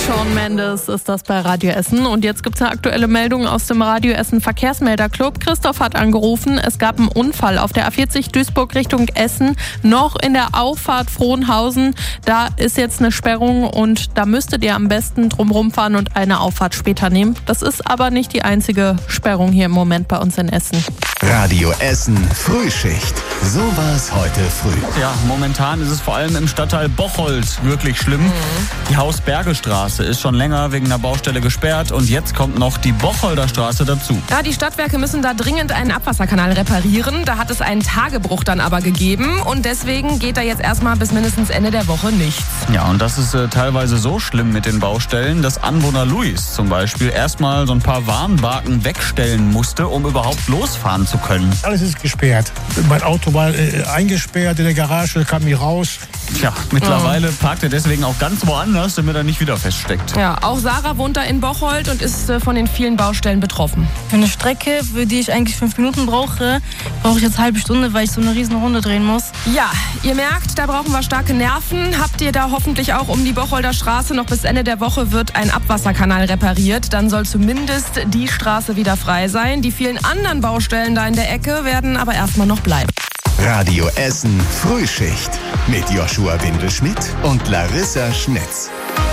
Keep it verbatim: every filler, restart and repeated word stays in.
Shawn Mendes ist das bei Radio Essen. Und jetzt gibt es eine aktuelle Meldung aus dem Radio Essen Verkehrsmelderclub. Christoph hat angerufen, es gab einen Unfall auf der A vierzig Duisburg Richtung Essen, noch in der Auffahrt Frohnhausen. Da ist jetzt eine Sperrung und da müsstet ihr am besten drumherum fahren und eine Auffahrt später nehmen. Das ist aber nicht die einzige Sperrung hier im Moment bei uns in Essen. Radio Essen Frühschicht. So war's heute früh. Ja, momentan ist es vor allem im Stadtteil Bocholt wirklich schlimm. Mhm. Die Haus-Berge-Straße ist schon länger wegen einer Baustelle gesperrt und jetzt kommt noch die Bocholder Straße dazu. Ja, die Stadtwerke müssen da dringend einen Abwasserkanal reparieren. Da hat es einen Tagebruch dann aber gegeben und deswegen geht da jetzt erstmal bis mindestens Ende der Woche nichts. Ja, und das ist äh, teilweise so schlimm mit den Baustellen, dass Anwohner Luis zum Beispiel erstmal so ein paar Warnbarken wegstellen musste, um überhaupt losfahren zu können. Alles ist gesperrt. Mein Auto war äh, eingesperrt in der Garage, kam nicht raus. Tja, mittlerweile parkt er deswegen auch ganz woanders, damit er nicht wieder feststeckt. Ja, auch Sarah wohnt da in Bocholt und ist äh, von den vielen Baustellen betroffen. Für eine Strecke, für die ich eigentlich fünf Minuten brauche, brauche ich jetzt eine halbe Stunde, weil ich so eine riesen Runde drehen muss. Ja, ihr merkt, da brauchen wir starke Nerven. Habt ihr da hoffentlich auch um die Bocholder Straße. Noch bis Ende der Woche wird ein Abwasserkanal repariert. Dann soll zumindest die Straße wieder frei sein. Die vielen anderen Baustellen da in der Ecke werden aber erstmal noch bleiben. Radio Essen Frühschicht mit Joshua Windelschmidt und Larissa Schnetz.